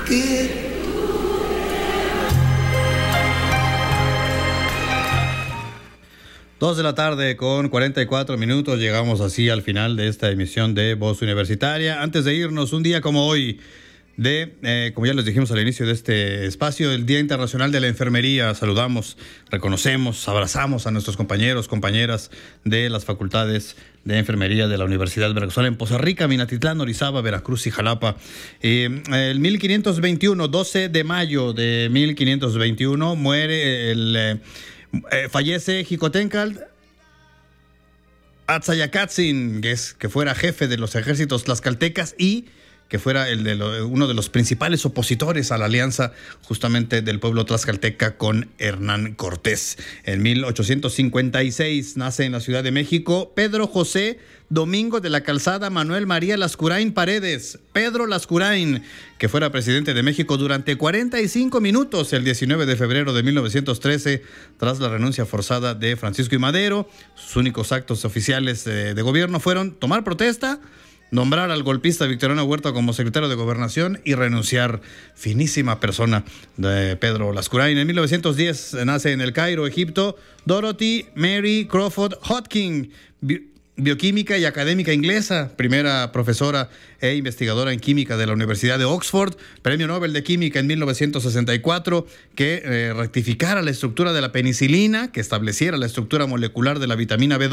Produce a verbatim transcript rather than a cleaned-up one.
que Dos de la tarde con cuarenta y cuatro minutos, llegamos así al final de esta emisión de Voz Universitaria. Antes de irnos, un día como hoy, de, eh, como ya les dijimos al inicio de este espacio, el Día Internacional de la Enfermería. Saludamos, reconocemos, abrazamos a nuestros compañeros, compañeras de las facultades de enfermería de la Universidad Veracruzana en Poza Rica, Minatitlán, Orizaba, Veracruz y Jalapa. Eh, el mil quinientos veintiuno, doce de mayo de mil quinientos veintiuno, muere el... Eh, Eh, fallece Jicotencal Atzayacatzin, que, es, que fuera jefe de los ejércitos tlaxcaltecas y que fuera el de lo, uno de los principales opositores a la alianza justamente del pueblo tlaxcalteca con Hernán Cortés. En mil ochocientos cincuenta y seis nace en la Ciudad de México Pedro José Domingo de la Calzada Manuel María Lascurain Paredes, Pedro Lascurain, que fuera presidente de México durante cuarenta y cinco minutos el diecinueve de febrero de mil novecientos trece, tras la renuncia forzada de Francisco I. Madero. Sus únicos actos oficiales de, de gobierno fueron tomar protesta, nombrar al golpista Victoriano Huerta como secretario de Gobernación y renunciar. Finísima persona de Pedro Lascurain. En mil novecientos diez nace en El Cairo, Egipto, Dorothy Mary Crawford Hodgkin, bi- bioquímica y académica inglesa, primera profesora e investigadora en química de la Universidad de Oxford, premio Nobel de Química en mil novecientos sesenta y cuatro, que eh, rectificara la estructura de la penicilina, que estableciera la estructura molecular de la vitamina B dos.